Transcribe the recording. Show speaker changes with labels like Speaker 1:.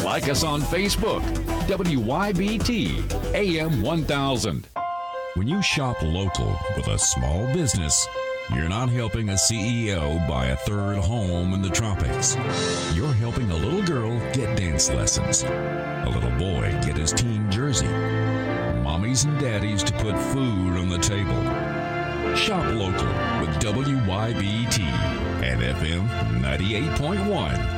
Speaker 1: Like us on Facebook. WYBT AM 1000.
Speaker 2: When you shop local with a small business, you're not helping a CEO buy a third home in the tropics. You're helping a little girl get dance lessons, a little boy get his team jersey, mommies and daddies to put food on the table. Shop local with WYBT and FM 98.1.